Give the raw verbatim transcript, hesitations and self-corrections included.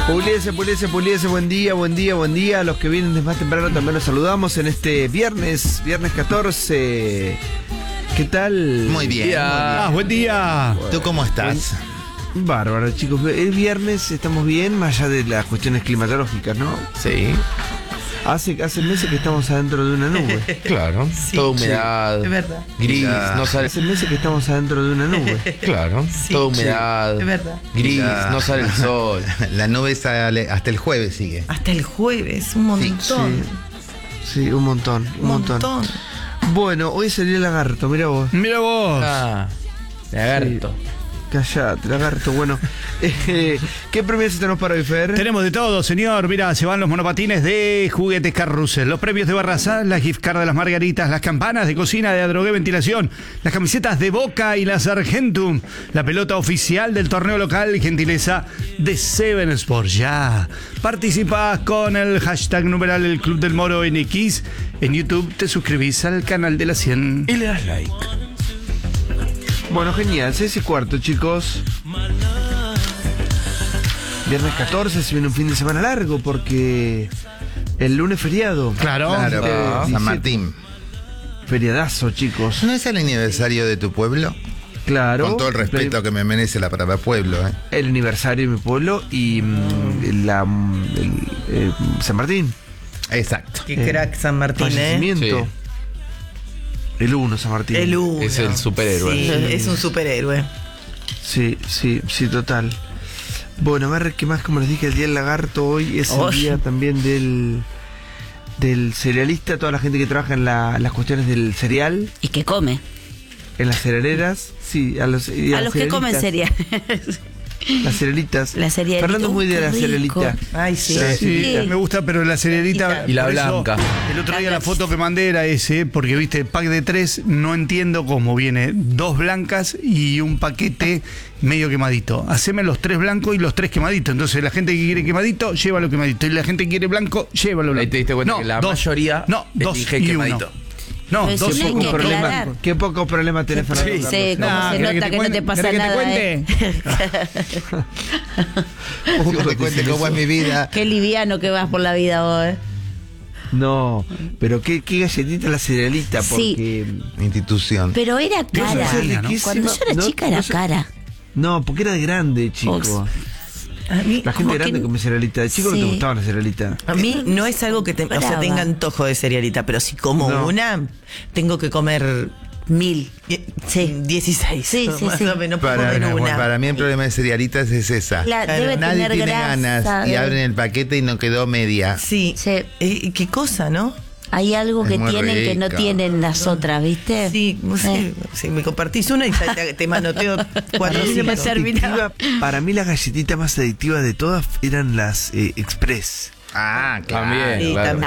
Puliese, puliese, puliese, buen día, buen día, buen día. A los que vienen desde más temprano también los saludamos en este viernes, viernes catorce. ¿Qué tal? Muy bien, muy bien. Ah, buen día. ¿Tú cómo estás? Bárbaro, chicos. Es viernes, estamos bien, más allá de las cuestiones climatológicas, ¿no? Sí. Hace, hace meses que estamos adentro de una nube. Claro. Sí, toda humedad. es verdad. Gris, Ya. no sale. Hace meses que estamos adentro de una nube. Claro. Sí, toda humedad. es verdad. Gris, La- no sale el sol. La nube sale hasta el jueves, sigue. Hasta el jueves, un montón. Sí, sí, un montón, un, un montón. montón. Bueno, hoy salió el lagarto, mira vos. Mira vos. Ah, lagarto. Callate, lagarto. Bueno, eh, ¿qué premios tenemos para hoy, Fer? Tenemos de todo, señor. Mira, se van los monopatines de Juguetes Carrusel, los premios de Barraza, la gift card de las Margaritas, las campanas de cocina de Adrogué Ventilación, las camisetas de Boca y las Argentum, la pelota oficial del torneo local y gentileza de Seven Sports. Ya participás con el hashtag numeral El Club del Moro en X. En YouTube te suscribís al canal de la cien y le das like. Bueno, genial, seis y cuarto, chicos. Viernes catorce, se viene un fin de semana largo porque el lunes feriado. Claro. Claro, Eh, San diecisiete. Martín. Feriadazo, chicos. ¿No es el aniversario de tu pueblo? Claro. Con todo el respeto que me merece la palabra pueblo, ¿eh? El aniversario de mi pueblo y mm, la, mm, el, eh, San Martín. Exacto. Qué crack San Martín, ¿eh? Fallecimiento. Sí. El uno, San Martín. El uno. Es el superhéroe. Sí, es un superhéroe. Sí, sí, sí, total. Bueno, a ver, ¿qué más? Como les dije, el Día del Lagarto hoy es el Oye. día también del del cerealista, toda la gente que trabaja en la- las cuestiones del cereal, Y que come. en las cerealeras, sí, a los, y A los que comen cerealistas. cereal. Las cerealitas. La cerealita. Fernando es muy Uy, de qué la rico. cerealita. Ay, sí. La Sí, cerealita. me gusta, pero la cerealita Y la la blanca. El otro día la foto que mandé era ese, porque viste, pack de tres, no entiendo cómo viene dos blancas y un paquete medio quemadito. Haceme los tres blancos y los tres quemaditos. Entonces la gente que quiere quemadito, llévalo quemadito. Y la gente que quiere blanco, llévalo blanco. Ahí te diste cuenta No, que la dos. mayoría No, dos elige y quemadito. uno. No, Pero dos si y no hay Poco que uno. problema, aclarar. qué poco problema tenés, Fernando. Sí. Carlos. Sí, como Nah, se ¿querés nota te que no cuente? te pasa ¿Querés que te nada. cuente? ¿eh? Yo te cuente cómo es mi vida. Qué liviano que vas por la vida vos, ¿eh? No, pero qué, qué galletita la cerealita, Sí. porque... Institución. Pero era No, cara. es riquísima. Cuando yo era No, chica era no sé- cara. No, porque era de grande, chico. Ox. A mí, La gente como grande que- come cerealita. De chico no Sí. te gustaba la cerealita. a mí no es algo que te, o sea, Brava. tenga antojo de cerealita, pero si como No. una, tengo que comer Mil. die- Sí. dieciséis. Sí, sí, más sí. o menos, puedo Para, comer una. para mí el problema de cerealitas es esa. La- Claro, debe Nadie tener tiene grasa. ganas y debe- abren el paquete y no quedó media. Sí. Sí. Eh, qué cosa, ¿no? Hay algo Es que muy tienen que no rica. tienen las otras, ¿viste? Sí, no sé, Eh. si me compartís una y ya te, te manoteo cuatro Para mí, cinco. la más terminaba. adictiva- para mí la galletita más adictiva de todas eran las eh, Express. Ah, claro. También, Sí, claro. también.